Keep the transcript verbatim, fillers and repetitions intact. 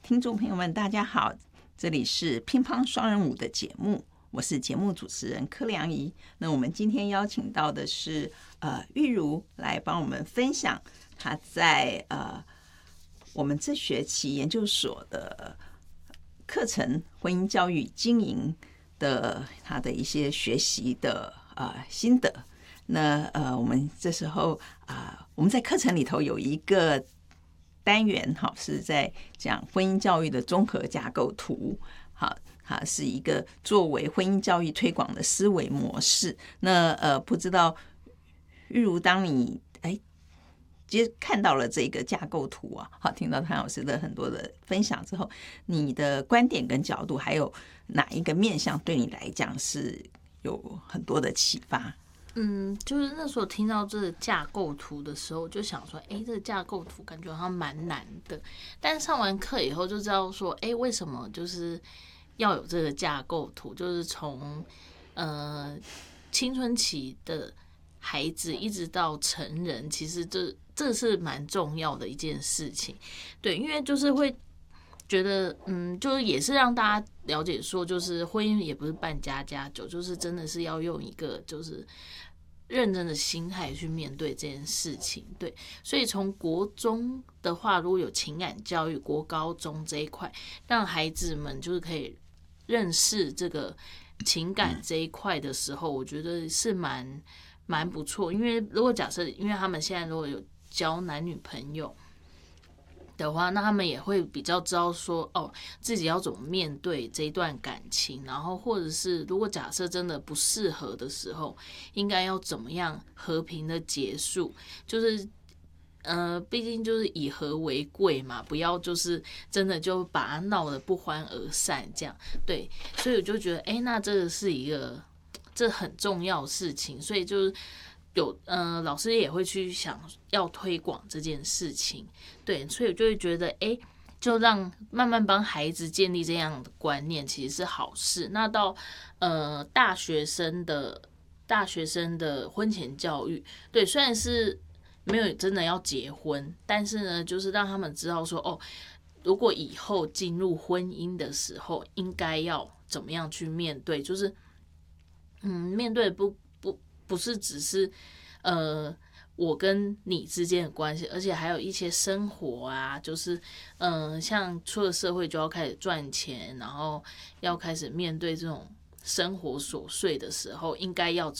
听众朋友们，大家好，这里是乒乓双人舞的节目，我是节目主持人柯良仪。那我们今天邀请到的是呃玉如来帮我们分享她在呃我们这学期研究所的课程婚姻教育经营的她的一些学习的呃心得。那呃我们这时候啊、呃、我们在课程里头有一个单元，好，是在讲婚姻教育的综合架构图，好，它是一个作为婚姻教育推广的思维模式。那呃，不知道玉如，当你哎接看到了这个架构图啊，好，听到谭老师的很多的分享之后，你的观点跟角度，还有哪一个面向对你来讲是有很多的启发？ 嗯，就是那时候听到这个架构图的时候，我就想说，哎、欸，这个架构图感觉好像蛮难的。但上完课以后就知道说，哎、欸，为什么就是要有这个架构图？就是从呃青春期的孩子一直到成人，其实这这是蛮重要的一件事情。对，因为就是会觉得，嗯，就是也是让大家了解说，就是婚姻也不是办家家酒，就是真的是要用一个就是认真的心态去面对这件事情。对，所以从国中的话，如果有情感教育，国高中这一块，让孩子们就是可以认识这个情感这一块的时候，我觉得是蛮蛮不错。因为如果假设，因为他们现在如果有交男女朋友的话，那他们也会比较知道说，哦，自己要怎么面对这一段感情，然后或者是如果假设真的不适合的时候，应该要怎么样和平的结束，就是呃，毕竟就是以和为贵嘛，不要就是真的就把它闹得不欢而散这样。对，所以我就觉得，哎、欸，那这个是一个这很重要的事情，所以就是。有呃，老师也会去想要推广这件事情，对，所以我就会觉得，哎、欸，就让慢慢帮孩子建立这样的观念，其实是好事。那到呃大学生的大学生的婚前教育，对，虽然是没有真的要结婚，但是呢，就是让他们知道说，哦，如果以后进入婚姻的时候，应该要怎么样去面对，就是嗯，面对不。不是只是呃我跟你之间的关系，而且还有一些生活啊，就是嗯、呃，像出了社会就要开始赚钱，然后要开始面对这种生活琐碎的时候，应该要怎